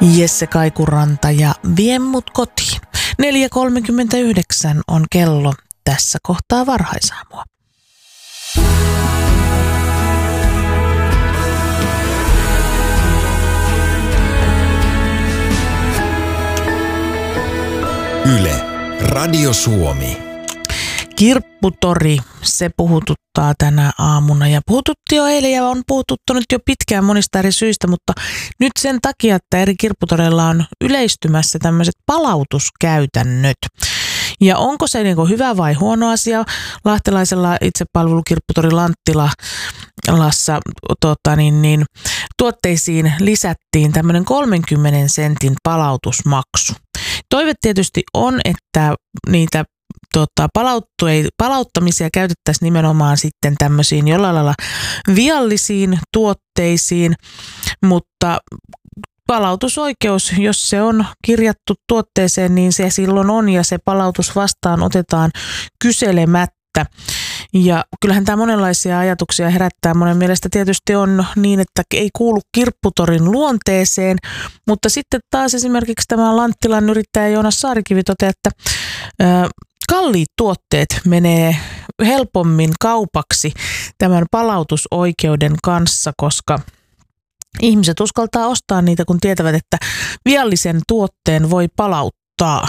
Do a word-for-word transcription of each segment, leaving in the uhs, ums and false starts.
Jesse Kaikuranta ja Vie mut kotiin. neljä kolmekymmentäyhdeksän on kello tässä kohtaa varhaisaamua. Yle, Radio Suomi. Kirpputori, se puhututtaa tänä aamuna ja puhututti jo eilen ja on puhututtanut jo pitkään monista eri syistä, mutta nyt sen takia, että eri kirpputoreilla on yleistymässä tämmöiset palautuskäytännöt. Ja onko se niin kuin hyvä vai huono asia? Lahtelaisella itsepalvelukirpputori Lanttilassa tota, niin, niin, tuotteisiin lisättiin tämmöinen kolmenkymmenen sentin palautusmaksu. Toive tietysti on, että niitä Tota, palauttamisia käytettäisiin nimenomaan sitten tämmöisiin jollain lailla viallisiin tuotteisiin, mutta palautusoikeus, jos se on kirjattu tuotteeseen, niin se silloin on ja se palautus vastaan otetaan kyselemättä. Ja kyllähän tämä monenlaisia ajatuksia herättää. Monen mielestä tietysti on niin, että ei kuulu kirpputorin luonteeseen, mutta sitten taas esimerkiksi tämä Lanttilan yrittäjä Joonas Saarikivi toteaa, että ö, kalliit tuotteet menee helpommin kaupaksi tämän palautusoikeuden kanssa, koska ihmiset uskaltaa ostaa niitä, kun tietävät, että viallisen tuotteen voi palauttaa.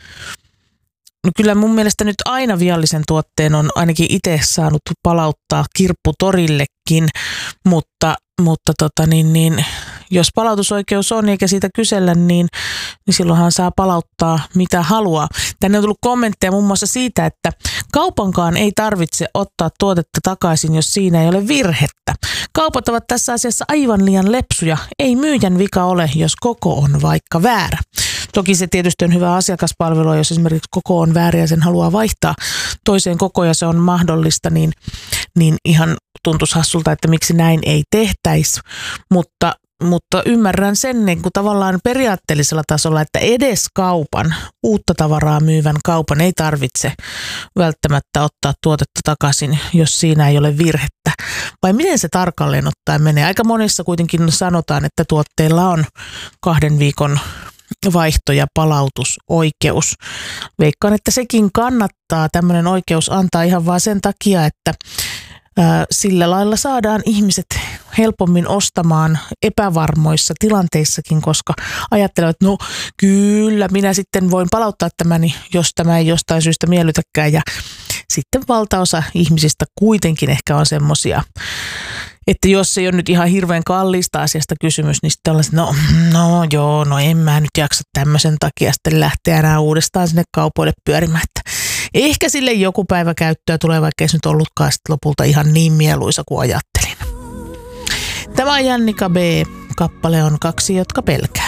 No kyllä mun mielestä nyt aina viallisen tuotteen on ainakin itse saanut palauttaa kirpputorillekin, mutta, mutta tota niin, niin, jos palautusoikeus on eikä siitä kysellä, niin, niin silloinhan saa palauttaa mitä haluaa. Tänne on tullut kommentteja muun muassa siitä, että kaupankaan ei tarvitse ottaa tuotetta takaisin, jos siinä ei ole virhettä. Kaupat ovat tässä asiassa aivan liian lepsuja. Ei myyjän vika ole, jos koko on vaikka väärä. Toki se tietysti on hyvä asiakaspalvelu, jos esimerkiksi koko on väärä ja sen haluaa vaihtaa toiseen kokoon ja se on mahdollista, niin, niin ihan tuntuisi hassulta, että miksi näin ei tehtäisi. Mutta, mutta ymmärrän sen niin kuin tavallaan periaatteellisella tasolla, että edes kaupan, uutta tavaraa myyvän kaupan ei tarvitse välttämättä ottaa tuotetta takaisin, jos siinä ei ole virhettä. Vai miten se tarkalleen ottaen menee? Aika monissa kuitenkin sanotaan, että tuotteilla on kahden viikon vaihto- ja palautusoikeus. Veikkaan, että sekin kannattaa tämmöinen oikeus antaa ihan vaan sen takia, että ää, sillä lailla saadaan ihmiset helpommin ostamaan epävarmoissa tilanteissakin, koska ajattelevat, että no kyllä minä sitten voin palauttaa tämän, jos tämä ei jostain syystä miellytäkään. Ja sitten valtaosa ihmisistä kuitenkin ehkä on semmoisia, että jos ei ole nyt ihan hirveän kalliista asiasta kysymys, niin sitten ollaan, no, no joo, no en mä nyt jaksa tämmöisen takia sitten lähteä enää uudestaan sinne kaupoille pyörimään. Että ehkä sille joku päivä käyttöä tulee, vaikka ei se nyt ollutkaan sitten lopulta ihan niin mieluisa kuin ajattelin. Tämä on Jannika B. Kappale on Kaksi, jotka pelkää.